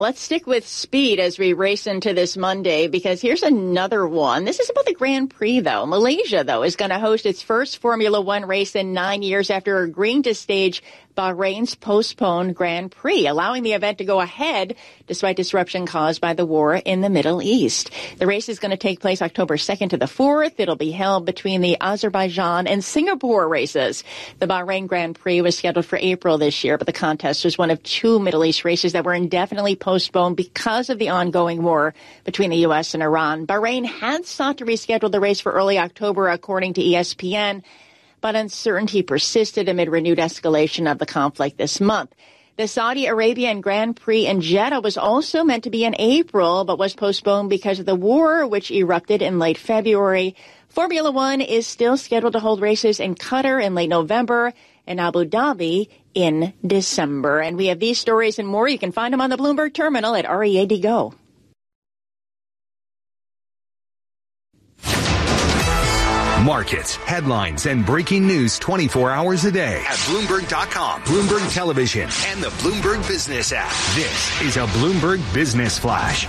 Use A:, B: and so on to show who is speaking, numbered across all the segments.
A: Let's stick with speed as we race into this Monday, because here's another one. This is about the Grand Prix, though. Malaysia, though, is going to host its first Formula One race in 9 years after agreeing to stage Bahrain's postponed Grand Prix, allowing the event to go ahead despite disruption caused by the war in the Middle East. The race is going to take place October 2nd to the 4th. It'll be held between the Azerbaijan and Singapore races. The Bahrain Grand Prix was scheduled for April this year, but the contest was one of two Middle East races that were indefinitely postponed because of the ongoing war between the U.S. and Iran. Bahrain had sought to reschedule the race for early October, according to ESPN, but uncertainty persisted amid renewed escalation of the conflict this month. The Saudi Arabian Grand Prix in Jeddah was also meant to be in April, but was postponed because of the war, which erupted in late February. Formula One is still scheduled to hold races in Qatar in late November and Abu Dhabi in December. And we have these stories and more. You can find them on the Bloomberg terminal at READ Go.
B: Markets, headlines, and breaking news 24 hours a day at Bloomberg.com, Bloomberg Television, and the Bloomberg Business app. This is a Bloomberg Business Flash.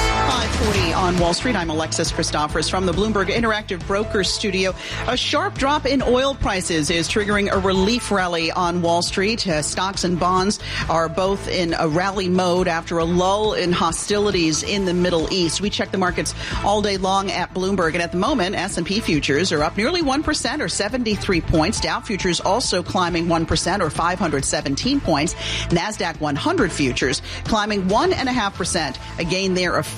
C: 5:40 on Wall Street. I'm Alexis Christophorous from the Bloomberg Interactive Brokers Studio. A sharp drop in oil prices is triggering a relief rally on Wall Street. Stocks and bonds are both in a rally mode after a lull in hostilities in the Middle East. We check the markets all day long at Bloomberg, and at the moment, S&P futures are up nearly 1% or 73 points. Dow futures also climbing 1% or 517 points. NASDAQ 100 futures climbing 1.5%, a gain there of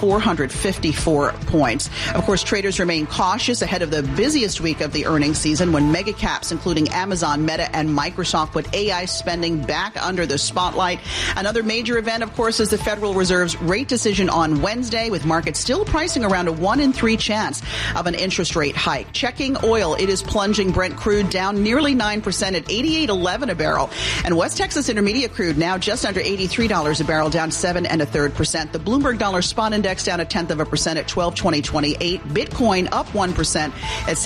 C: 454 points. Of course, traders remain cautious ahead of the busiest week of the earnings season when mega caps, including Amazon, Meta, and Microsoft, put AI spending back under the spotlight. Another major event, of course, is the Federal Reserve's rate decision on Wednesday, with markets still pricing around a 1 in 3 chance of an interest rate hike. Checking oil, it is plunging. Brent crude down nearly 9% at $88.11 a barrel. And West Texas Intermediate crude now just under $83 a barrel, down 7 1/3%. The Bloomberg Dollar Spot Index down 0.1% at 1220.28. Bitcoin up 1% at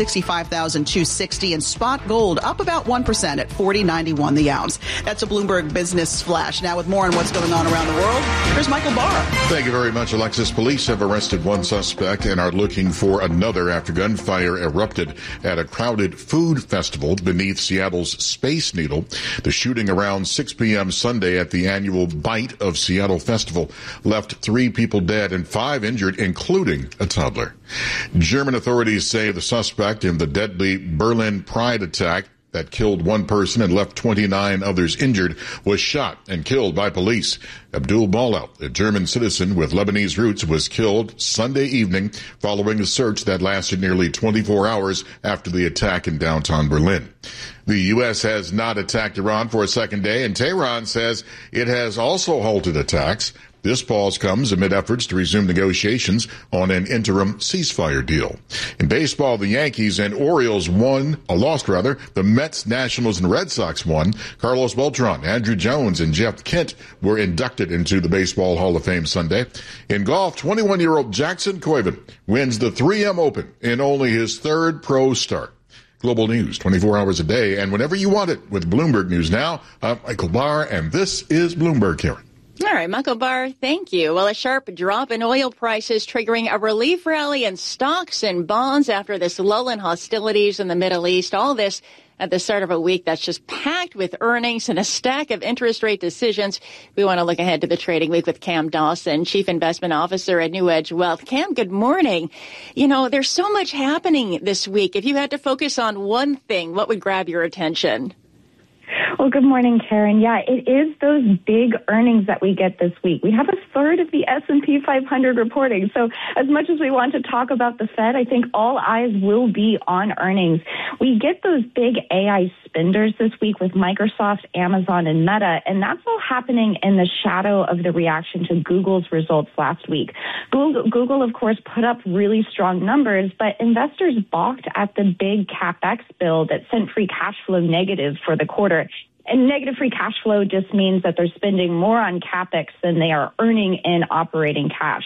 C: 65,260. And spot gold up about 1% at 40.91 the ounce. That's a Bloomberg Business Flash. Now with more on what's going on around the world, here's Michael Barr.
D: Thank you very much, Alexis. Police have arrested one suspect and are looking for another after gunfire erupted at a crowded food festival beneath Seattle's Space Needle. The shooting around 6 p.m. Sunday at the annual Bite of Seattle Festival left 3 people dead and 5 injured, including a toddler. German authorities say the suspect in the deadly Berlin Pride attack that killed 1 person and left 29 others injured was shot and killed by police. Abdul Balal, a German citizen with Lebanese roots, was killed Sunday evening following a search that lasted nearly 24 hours after the attack in downtown Berlin. The U.S. has not attacked Iran for a second day, and Tehran says it has also halted attacks. This pause comes amid efforts to resume negotiations on an interim ceasefire deal. In baseball, the Yankees and Orioles lost. The Mets, Nationals, and Red Sox won. Carlos Beltran, Andrew Jones, and Jeff Kent were inducted into the Baseball Hall of Fame Sunday. In golf, 21-year-old Jackson Koiven wins the 3M Open in only his 3rd pro start. Global news, 24 hours a day, and whenever you want it with Bloomberg News Now. I'm Michael Barr, and this is Bloomberg, Karen.
A: All right, Michael Barr, thank you. Well, a sharp drop in oil prices triggering a relief rally in stocks and bonds after this lull in hostilities in the Middle East. All this at the start of a week that's just packed with earnings and a stack of interest rate decisions. We want to look ahead to the trading week with Cam Dawson, Chief Investment Officer at New Edge Wealth. Cam, good morning. You know, there's so much happening this week. If you had to focus on one thing, what would grab your attention?
E: Well, good morning, Karen. Yeah, it is those big earnings that we get this week. We have a third of the S&P 500 reporting. So as much as we want to talk about the Fed, I think all eyes will be on earnings. We get those big AI spenders this week with Microsoft, Amazon, and Meta, and that's all happening in the shadow of the reaction to Google's results last week. Google, of course, put up really strong numbers, but investors balked at the big CapEx bill that sent free cash flow negative for the quarter. And negative free cash flow just means that they're spending more on CapEx than they are earning in operating cash.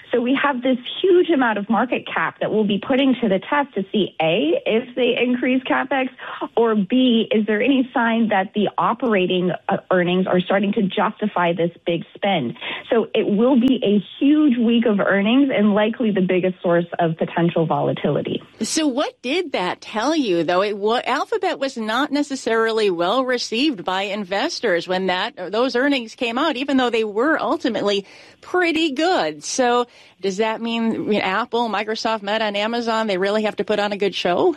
E: So we have this huge amount of market cap that we'll be putting to the test to see, A, if they increase CapEx, or B, is there any sign that the operating earnings are starting to justify this big spend? So it will be a huge week of earnings and likely the biggest source of potential volatility.
A: So what did that tell you, though? Alphabet was not necessarily well received by investors when those earnings came out, even though they were ultimately pretty good. So does that mean Apple, Microsoft, Meta, and Amazon, they really have to put on a good show?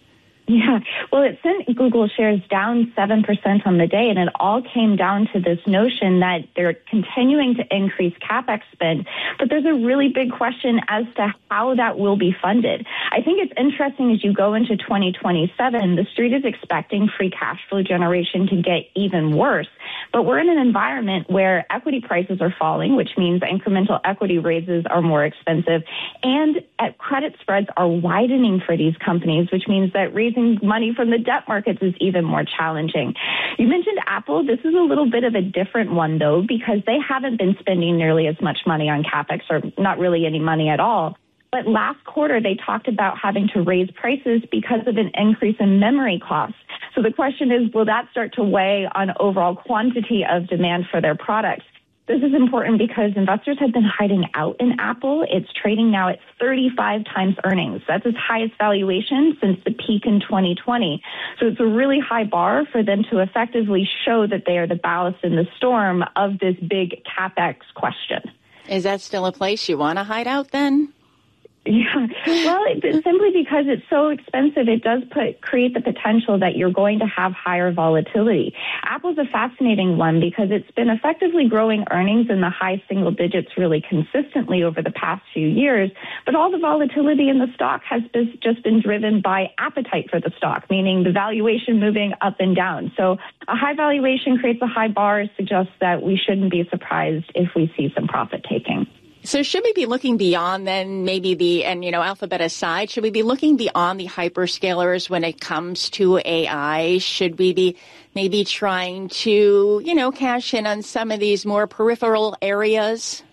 E: Yeah, well, it sent Google shares down 7% on the day, and it all came down to this notion that they're continuing to increase CapEx spend, but there's a really big question as to how that will be funded. I think it's interesting as you go into 2027, the street is expecting free cash flow generation to get even worse, but we're in an environment where equity prices are falling, which means incremental equity raises are more expensive, and credit spreads are widening for these companies, which means that raising money from the debt markets is even more challenging. You mentioned Apple. This is a little bit of a different one, though, because they haven't been spending nearly as much money on CapEx, or not really any money at all. But last quarter, they talked about having to raise prices because of an increase in memory costs. So the question is, will that start to weigh on overall quantity of demand for their products? This is important because investors have been hiding out in Apple. It's trading now at 35 times earnings. That's its highest valuation since the peak in 2020. So it's a really high bar for them to effectively show that they are the ballast in the storm of this big CapEx question.
A: Is that still a place you want to hide out then?
E: Yeah, well, simply because it's so expensive, it does create the potential that you're going to have higher volatility. Apple's a fascinating one because it's been effectively growing earnings in the high single digits really consistently over the past few years, but all the volatility in the stock has just been driven by appetite for the stock, meaning the valuation moving up and down. So a high valuation creates a high bar, suggests that we shouldn't be surprised if we see some profit taking.
A: So should we be looking beyond then maybe Alphabet aside, should we be looking beyond the hyperscalers when it comes to AI? Should we be maybe trying to, cash in on some of these more peripheral areas?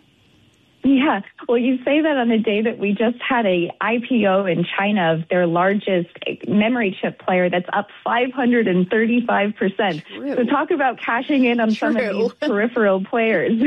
E: Yeah, well, you say that on the day that we just had a IPO in China of their largest memory chip player that's up 535%.
A: True.
E: So talk about cashing in on some of these peripheral players.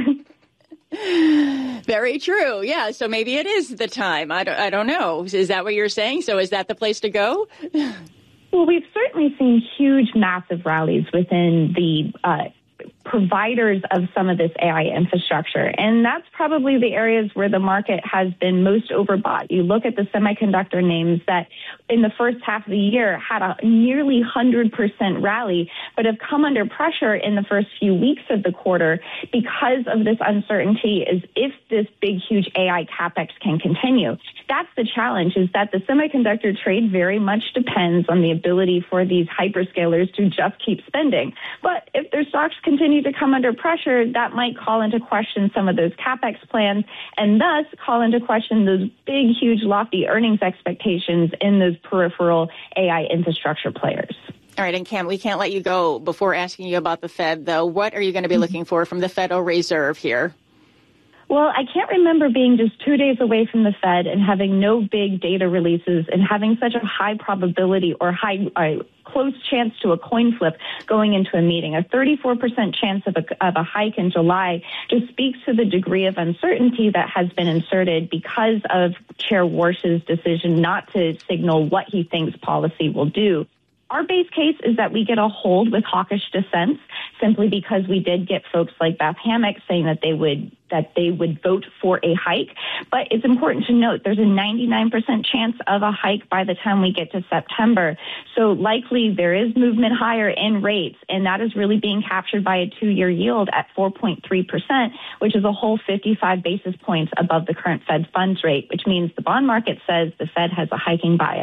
A: Very true. Yeah. So maybe it is the time. I don't know. Is that what you're saying? So is that the place to go?
E: Well, we've certainly seen huge, massive rallies within the providers of some of this AI infrastructure. And that's probably the areas where the market has been most overbought. You look at the semiconductor names that in the first half of the year had a nearly 100% rally, but have come under pressure in the first few weeks of the quarter because of this uncertainty is if this big, huge AI capex can continue. That's the challenge, is that the semiconductor trade very much depends on the ability for these hyperscalers to just keep spending. But if their stocks continue to come under pressure, that might call into question some of those capex plans and thus call into question those big, huge, lofty earnings expectations in those peripheral AI infrastructure players.
A: All right, and Cam, we can't let you go before asking you about the Fed, though. What are you going to be looking for from the Federal Reserve here?
E: Well, I can't remember being just 2 days away from the Fed and having no big data releases and having such a high probability or close chance to a coin flip going into a meeting. A 34% chance of a hike in July just speaks to the degree of uncertainty that has been inserted because of Chair Warsh's decision not to signal what he thinks policy will do. Our base case is that we get a hold with hawkish dissents simply because we did get folks like Beth Hammack saying that they would vote for a hike. But it's important to note there's a 99% chance of a hike by the time we get to September. So likely there is movement higher in rates, and that is really being captured by a 2-year yield at 4.3%, which is a whole 55 basis points above the current Fed funds rate, which means the bond market says the Fed has a hiking bias.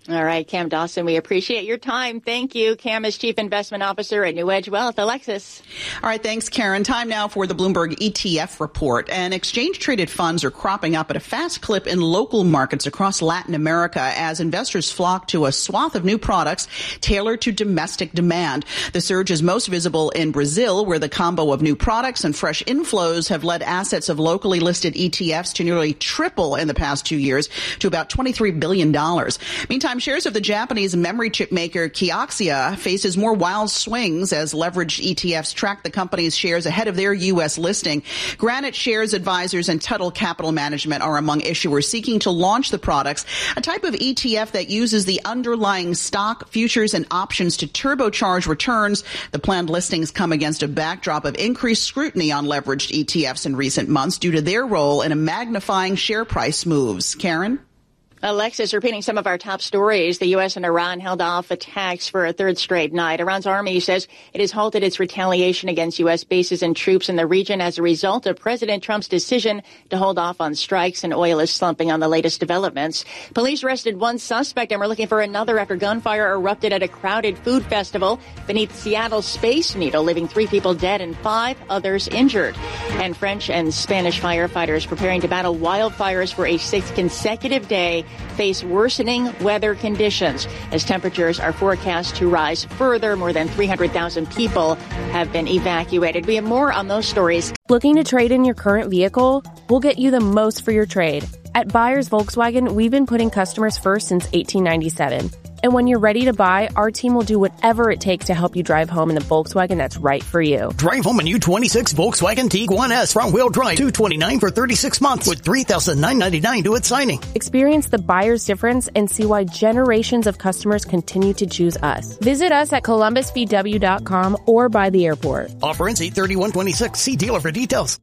A: All right, Cam Dawson, we appreciate your time. Thank you. Cam is Chief Investment Officer at New Edge Wealth. Alexis.
C: All right, thanks, Karen. Time now for the Bloomberg ETF report. And exchange-traded funds are cropping up at a fast clip in local markets across Latin America as investors flock to a swath of new products tailored to domestic demand. The surge is most visible in Brazil, where the combo of new products and fresh inflows have led assets of locally listed ETFs to nearly triple in the past 2 years to about $23 billion. Meantime, shares of the Japanese memory chip maker Kioxia faces more wild swings as leveraged ETFs track the company's shares ahead of their U.S. listing. Granite Shares Advisors and Tuttle Capital Management are among issuers seeking to launch the products, a type of ETF that uses the underlying stock, futures, and options to turbocharge returns. The planned listings come against a backdrop of increased scrutiny on leveraged ETFs in recent months due to their role in magnifying share price moves. Karen?
A: Alexis, repeating some of our top stories. The U.S. and Iran held off attacks for a third straight night. Iran's army says it has halted its retaliation against U.S. bases and troops in the region as a result of President Trump's decision to hold off on strikes, and oil is slumping on the latest developments. Police arrested one suspect and were looking for another after gunfire erupted at a crowded food festival beneath Seattle's Space Needle, leaving 3 people dead and 5 others injured. And French and Spanish firefighters preparing to battle wildfires for a 6th consecutive day face worsening weather conditions as temperatures are forecast to rise further. More than 300,000 people have been evacuated. We have more on those stories.
F: Looking to trade in your current vehicle? We'll get you the most for your trade. At Buyers Volkswagen, we've been putting customers first since 1897. And when you're ready to buy, our team will do whatever it takes to help you drive home in the Volkswagen that's right for you.
G: Drive home a new 26 Volkswagen Tiguan S front-wheel drive, $229 for 36 months with $3,999 due at signing.
F: Experience the buyer's difference and see why generations of customers continue to choose us. Visit us at columbusvw.com or by the airport.
G: Offer ends 8/31/26. See dealer for details.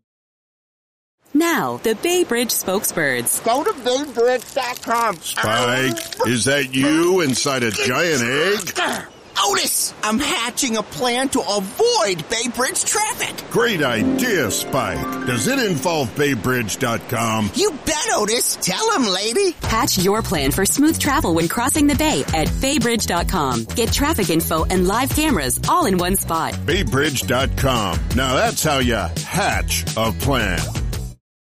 H: Now, the Bay Bridge spokesbirds.
I: Go to baybridge.com.
J: Spike, is that you inside a giant egg?
I: Otis, I'm hatching a plan to avoid Bay Bridge traffic.
J: Great idea, Spike. Does it involve baybridge.com?
I: You bet, Otis. Tell him, lady.
H: Hatch your plan for smooth travel when crossing the bay at baybridge.com. Get traffic info and live cameras all in one spot.
J: Baybridge.com. Now that's how you hatch a plan.